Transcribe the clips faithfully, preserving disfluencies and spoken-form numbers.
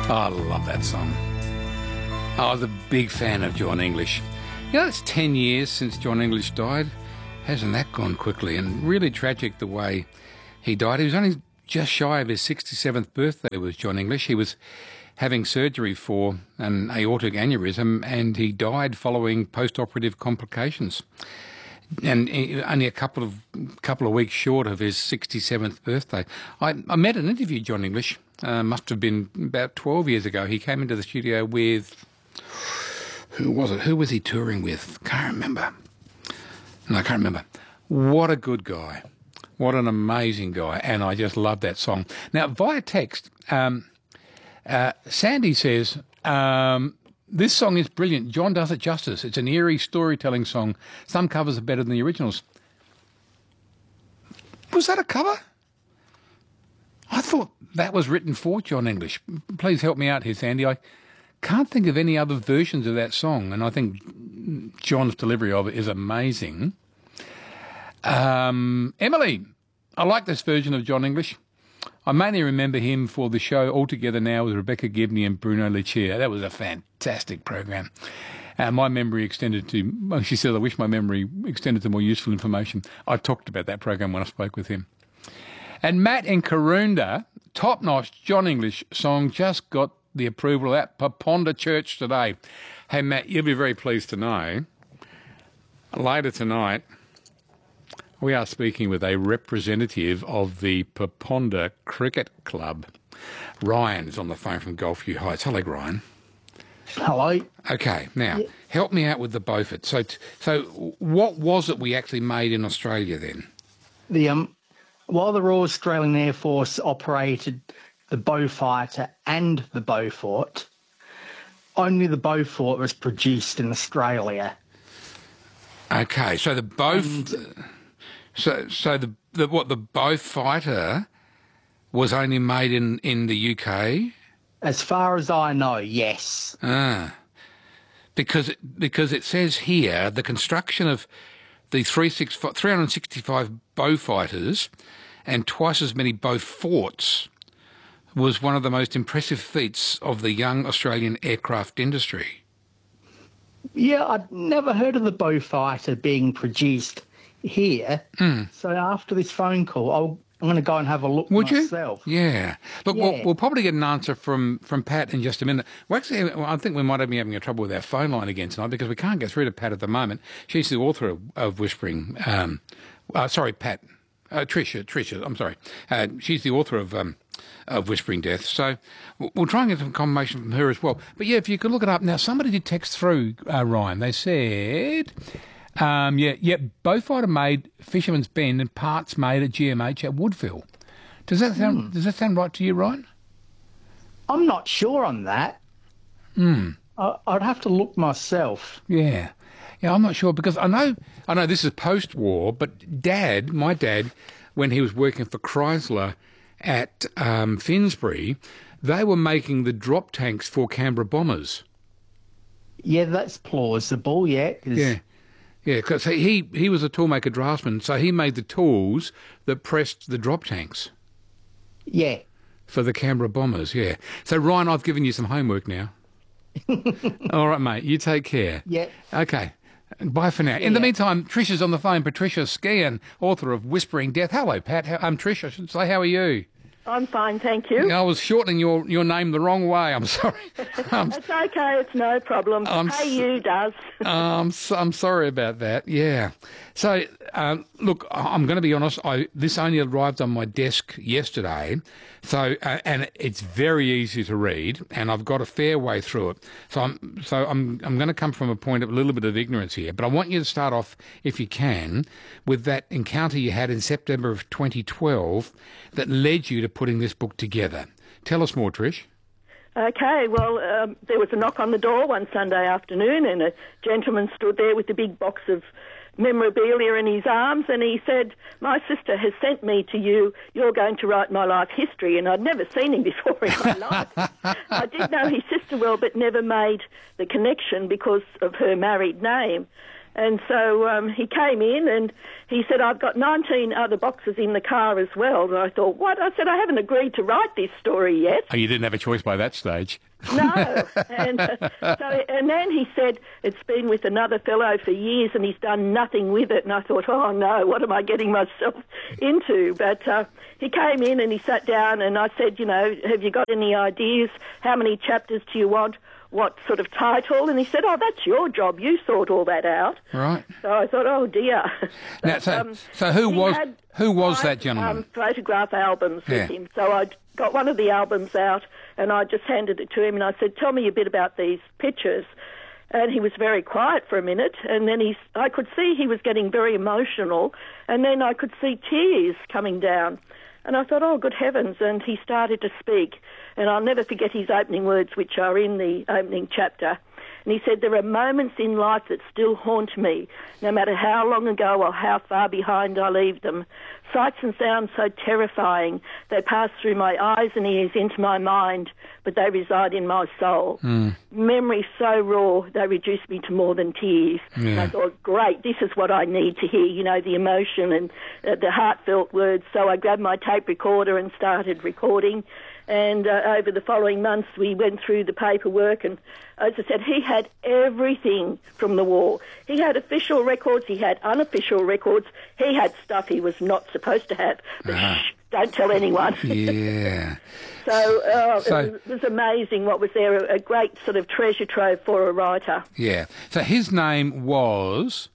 Oh, I love that song. I was a big fan of John English. You know, it's ten years since John English died. Hasn't that gone quickly? And really tragic the way he died. He was only just shy of his sixty-seventh birthday was John English. He was having surgery for an aortic aneurysm and he died following post-operative complications. And only a couple of couple of weeks short of his sixty-seventh birthday. I, I met and interviewed John English, uh, must have been about twelve years ago. He came into the studio with, who was it? Who was he touring with? Can't remember. No, I can't remember. What a good guy. What an amazing guy. And I just love that song. Now, via text, um, uh, Sandy says... Um, This song is brilliant. John does it justice. It's an eerie storytelling song. Some covers are better than the originals. Was that a cover? I thought that was written for John English. Please help me out here, Sandy. I can't think of any other versions of that song, and I think John's delivery of it is amazing. Um, Emily, I like this version of John English. I mainly remember him for the show All Together Now with Rebecca Gibney and Bruno Lucia. That was a fantastic program. Uh, my memory extended to, well, she said, I wish my memory extended to more useful information. I talked about that program when I spoke with him. And Matt in Karoonda, top-notch John English song, just got the approval at Paponda Church today. Hey, Matt, you'll be very pleased to know, later tonight, we are speaking with a representative of the Paponda Cricket Club. Ryan is on the phone from Golfview Heights. Hello, Ryan. Hello. Okay, now, yeah. help me out with the Beaufort. So, so what was it we actually made in Australia then? The um, while the Royal Australian Air Force operated the Beaufighter and the Beaufort, only the Beaufort was produced in Australia. Okay, so the Beaufort... So, so the, the what the Beaufighter was only made in, in the U K? As far as I know, yes. Ah, because it, because it says here the construction of the three hundred sixty-five Beaufighters and twice as many Beauforts was one of the most impressive feats of the young Australian aircraft industry. Yeah, I'd never heard of the Beaufighter being produced here. Mm. So after this phone call, I'll, I'm going to go and have a look Would myself. You? Yeah. Look, yeah. We'll, we'll probably get an answer from, from Pat in just a minute. Well, actually, I think we might be having a trouble with our phone line again tonight because we can't get through to Pat at the moment. She's the author of, of Whispering. Um, uh, sorry, Pat. Uh, Tricia. Tricia. I'm sorry. Uh, she's the author of um, of Whispering Death. So we'll try and get some confirmation from her as well. But yeah, if you could look it up now. Somebody did text through, uh, Ryan. They said. Um, yeah, yeah, Beaufighter made Fisherman's Bend and parts made at G M H at Woodville. Does that sound mm. Does that sound right to you, Ryan? I'm not sure on that. Hmm. I'd have to look myself. Yeah, yeah, I'm not sure because I know I know this is post-war, but Dad, my dad, when he was working for Chrysler at um, Finsbury, they were making the drop tanks for Canberra bombers. Yeah, that's plausible. Yeah. Yeah. Yeah, because he, he was a toolmaker draftsman, so he made the tools that pressed the drop tanks. Yeah. For the Canberra bombers, yeah. So, Ryan, I've given you some homework now. All right, mate, you take care. Yeah. Okay, bye for now. In yeah. the meantime, Trisha's on the phone, Patricia Skian, author of Whispering Death. Hello, Pat. I'm Trish, I should say. How are you? I'm fine, thank you. I was shortening your, your name the wrong way. I'm sorry. I'm, it's okay. It's no problem. I'm, hey, you does. um, so, I'm sorry about that. Yeah. So, uh, look, I'm going to be honest. I this only arrived on my desk yesterday, so uh, and it's very easy to read, and I've got a fair way through it. So I'm so I'm I'm going to come from a point of a little bit of ignorance here, but I want you to start off, if you can, with that encounter you had in September of twenty twelve that led you to putting this book together. Tell us more, Trish. Okay, well, um, there was a knock on the door one Sunday afternoon, and a gentleman stood there with a big box of memorabilia in his arms, and he said, "My sister has sent me to you. You're going to write my life history." And I'd never seen him before in my life. I did know his sister well, but never made the connection because of her married name. And so um, he came in and he said, I've got nineteen other boxes in the car as well. And I thought, what? I said, I haven't agreed to write this story yet. Oh, you didn't have a choice by that stage. No. And, uh, so, and then he said, it's been with another fellow for years and he's done nothing with it. And I thought, oh, no, what am I getting myself into? But uh, he came in and he sat down and I said, you know, have you got any ideas? How many chapters do you want? What sort of title? And he said, oh, that's your job. You sort all that out. Right. So I thought, oh, dear. Now, so, um, so who was had who was five, that gentleman? Um, photograph albums Yeah. with him. So I got one of the albums out and I just handed it to him and I said, tell me a bit about these pictures. And he was very quiet for a minute, and then he, I could see he was getting very emotional, and then I could see tears coming down. And I thought, oh, good heavens, and he started to speak. And I'll never forget his opening words, which are in the opening chapter. And he said, there are moments in life that still haunt me, no matter how long ago or how far behind I leave them. Sights and sounds so terrifying, they pass through my eyes and ears into my mind, but they reside in my soul. Mm. Memories so raw, they reduce me to more than tears. Yeah. And I thought, great, this is what I need to hear, you know, the emotion and uh, the heartfelt words. So I grabbed my tape recorder and started recording. And uh, over the following months, we went through the paperwork. And as I said, he had everything from the war. He had official records. He had unofficial records. He had stuff he was not supposed to have. But Uh-huh. shh, don't tell anyone. Yeah. So, uh, So- it, was, it was amazing what was there, a, a great sort of treasure trove for a writer. Yeah. So his name was...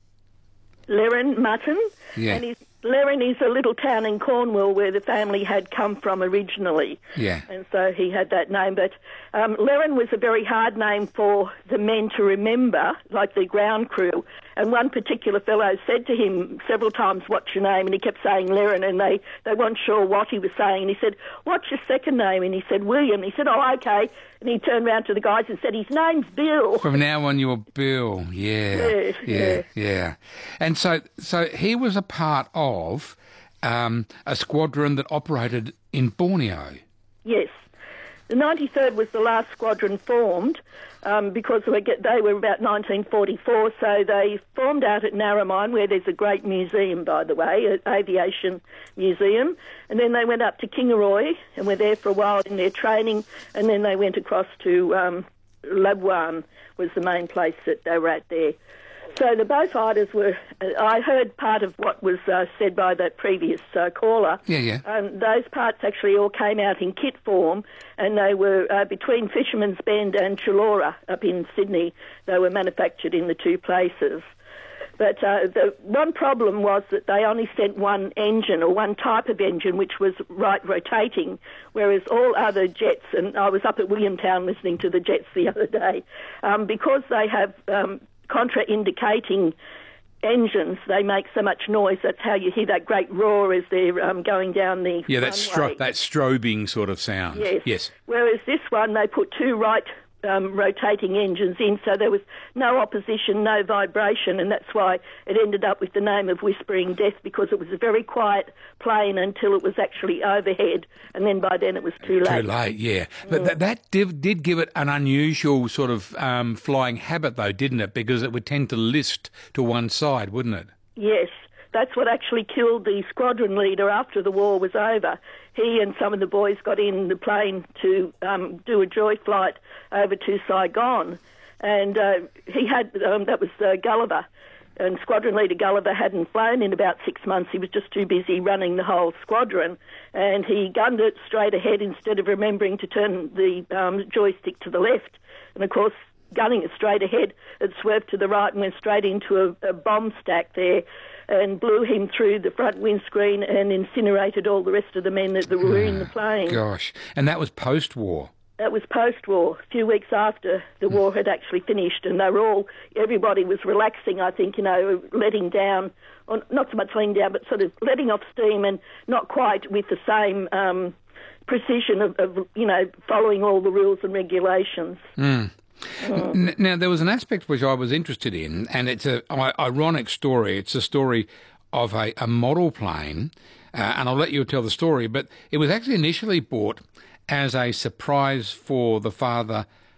Lerin Mutton. Yeah. And he's, Lerin is a little town in Cornwall where the family had come from originally. Yeah. And so he had that name. But um, Lerin was a very hard name for the men to remember, like the ground crew. And one particular fellow said to him several times, what's your name? And he kept saying Lerin, and they, they weren't sure what he was saying. And he said, what's your second name? And he said, William. And he said, oh, okay. And he turned round to the guys and said, his name's Bill. From now on, you're Bill. Yeah. Yes, yeah. yeah. Yeah. And so, so he was a part of um, a squadron that operated in Borneo. Yes. The ninety-third was the last squadron formed um, because we get, they were about nineteen forty-four, so they formed out at Narromine, where there's a great museum, by the way, an aviation museum, and then they went up to Kingaroy and were there for a while in their training, and then they went across to um, Labuan was the main place that they were at there. So the Beaufighters were, I heard part of what was uh, said by that previous uh, caller. Yeah, yeah. Um, those parts actually all came out in kit form, and they were uh, between Fisherman's Bend and Chullora up in Sydney. They were manufactured in the two places. But uh, the one problem was that they only sent one engine or one type of engine, which was right rotating, whereas all other jets, and I was up at Williamtown listening to the jets the other day, um, because they have um, contraindicating engines, they make so much noise. That's how you hear that great roar as they're um, going down the Yeah, that, stro- that strobing sort of sound. Yes. Yes. Whereas this one, they put two right um, rotating engines in, so there was no opposition, no vibration, and that's why it ended up with the name of Whispering Death, because it was a very quiet plane until it was actually overhead, and then by then it was too late. Too late, yeah. But th- that div- did give it an unusual sort of um, flying habit, though, didn't it? Because it would tend to list to one side, wouldn't it? Yes. That's what actually killed the squadron leader after the war was over. He and some of the boys got in the plane to um, do a joy flight over to Saigon. And uh, he had, um, that was uh, Gulliver. And squadron leader Gulliver hadn't flown in about six months. He was just too busy running the whole squadron. And he gunned it straight ahead instead of remembering to turn the um, joystick to the left. And of course, gunning it straight ahead, it swerved to the right and went straight into a, a bomb stack there, and blew him through the front windscreen and incinerated all the rest of the men that were in the plane. Gosh. And that was post-war. That was post-war, a few weeks after the war had actually finished, and they were all, everybody was relaxing, I think, you know, letting down, or not so much letting down, but sort of letting off steam, and not quite with the same um, precision of, of, you know, following all the rules and regulations. Mm. N- Now, there was an aspect which I was interested in, and it's an ironic story. It's a story of a, a model plane, uh, and I'll let you tell the story, but it was actually initially bought as a surprise for the father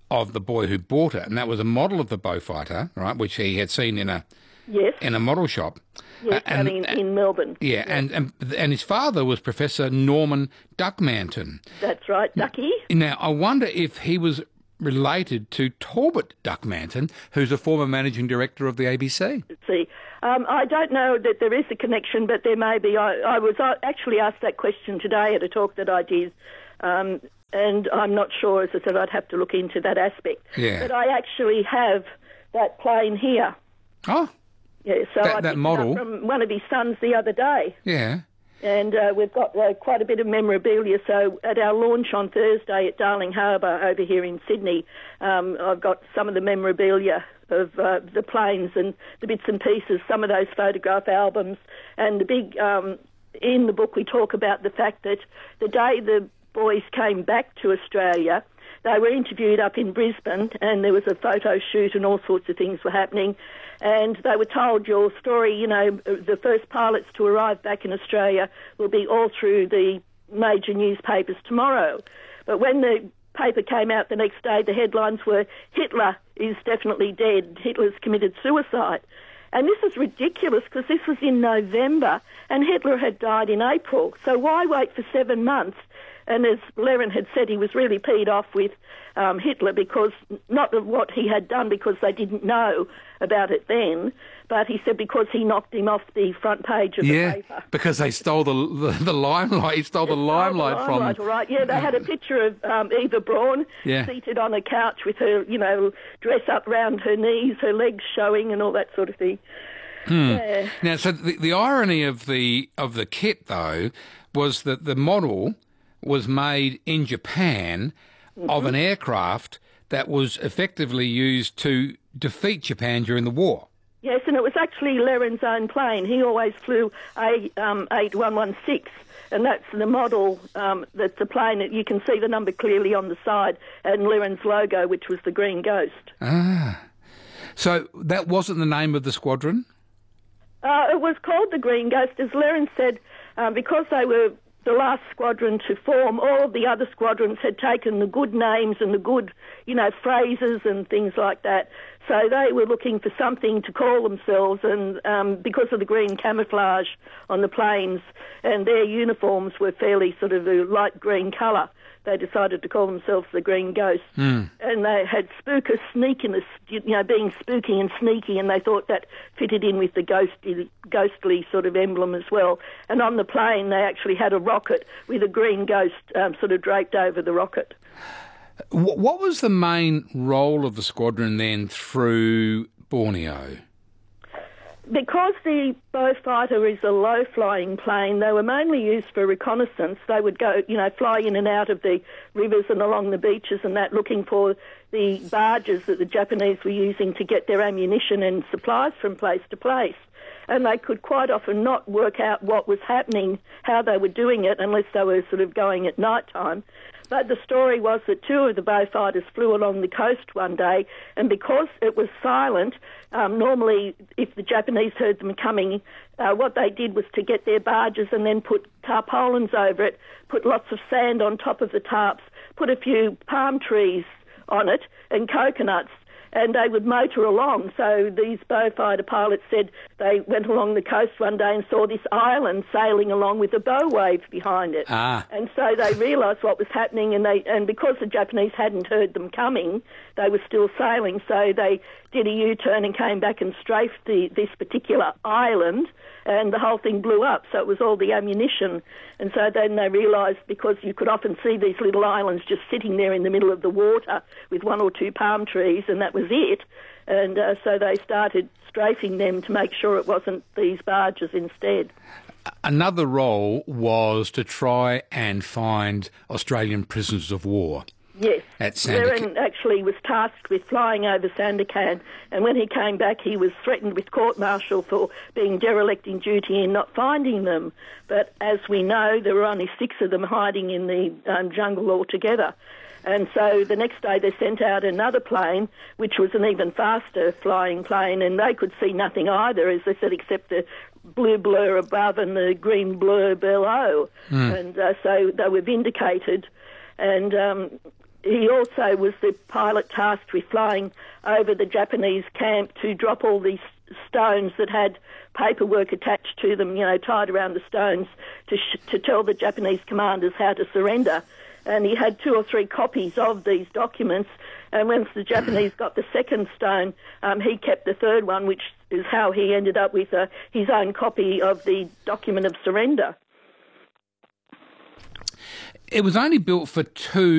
of the boy who bought it, and that was a model of the Beaufighter, right, which he had seen in a Yes. in a model shop. Yes, Uh, and, in, in Melbourne. Yeah, and, and and his father was Professor Norman Duckmanton. That's right, Ducky. Now, I wonder if he was related to Talbot Duckmanton, who's a former managing director of the A B C. See, um, I don't know that there is a connection, but there may be. I, I was uh, actually asked that question today at a talk that I did, um, and I'm not sure. As I said, I'd have to look into that aspect. Yeah. But I actually have that plane here. Oh, Yeah, so That- I that picked it model? up from one of his sons the other day. yeah. And uh, we've got uh, quite a bit of memorabilia. So at our launch on Thursday at Darling Harbour over here in Sydney, um, I've got some of the memorabilia of uh, the planes and the bits and pieces, some of those photograph albums. And the big, um, in the book we talk about the fact that the day the boys came back to Australia, they were interviewed up in Brisbane and there was a photo shoot and all sorts of things were happening. And they were told your story, you know, the first pilots to arrive back in Australia will be all through the major newspapers tomorrow. But when the paper came out the next day, the headlines were, Hitler is definitely dead, Hitler's committed suicide. And this is ridiculous because this was in November and Hitler had died in April. So why wait for seven months? And as Leren had said, he was really peed off with um, Hitler because, not of what he had done because they didn't know about it then, but he said because he knocked him off the front page of Yeah, the paper. because they stole the the, the limelight. He stole the limelight Oh, from limelight, them. right. Yeah, they had a picture of um, Eva Braun Yeah. seated on a couch with her, you know, dress up round her knees, her legs showing and all that sort of thing. Yeah. Now, so the, the irony of the of the kit, though, was that the model was made in Japan Mm-hmm. of an aircraft that was effectively used to defeat Japan during the war. Yes, and it was actually Leren's own plane. He always flew a um, eight one one six, and that's the model, um, that's the plane that you can see the number clearly on the side, and Leren's logo, which was the Green Ghost. Ah. So that wasn't the name of the squadron? Uh, it was called the Green Ghost, as Leren said, um, because they were the last squadron to form. All of the other squadrons had taken the good names and the good, you know, phrases and things like that. So they were looking for something to call themselves, and um, because of the green camouflage on the planes and their uniforms were fairly sort of a light green colour, they decided to call themselves the Green Ghost. Mm. And they had spooker sneakiness, you know, being spooky and sneaky, and they thought that fitted in with the ghostly, ghostly sort of emblem as well. And on the plane, they actually had a rocket with a green ghost um, sort of draped over the rocket. Wh- What was the main role of the squadron then through Borneo? Because the Beaufighter is a low-flying plane, they were mainly used for reconnaissance. They would go, you know, fly in and out of the rivers and along the beaches and that, looking for the barges that the Japanese were using to get their ammunition and supplies from place to place. And they could quite often not work out what was happening, how they were doing it, unless they were sort of going at night time. But the story was that two of the Beaufighters flew along the coast one day, and because it was silent, um, normally if the Japanese heard them coming, uh, what they did was to get their barges and then put tarpaulins over it, put lots of sand on top of the tarps, put a few palm trees on it and coconuts, and they would motor along. So these Beaufighter pilots said they went along the coast one day and saw this island sailing along with a bow wave behind it. Ah. And so they realised what was happening, and they and because the Japanese hadn't heard them coming, they were still sailing. So they did a U-turn and came back and strafed the, this particular island, and the whole thing blew up. So it was all the ammunition. And so then they realised, because you could often see these little islands just sitting there in the middle of the water with one or two palm trees, and that was it. And uh, so they started strafing them to make sure it wasn't these barges instead. Another role was to try and find Australian prisoners of war. Yes. At Sandakan. Leren actually was tasked with flying over Sandakan, and when he came back he was threatened with court-martial for being derelict in duty and not finding them. But as we know, there were only six of them hiding in the um, jungle altogether. And so the next day they sent out another plane, which was an even faster flying plane, and they could see nothing either, as they said, except the blue blur above and the green blur below. Mm. And uh, so they were vindicated. And um, he also was the pilot tasked with flying over the Japanese camp to drop all these stones that had paperwork attached to them, you know, tied around the stones to sh- to tell the Japanese commanders how to surrender. And he had two or three copies of these documents. And once the Japanese got the second stone, um, he kept the third one, which is how he ended up with uh, his own copy of the document of surrender. It was only built for two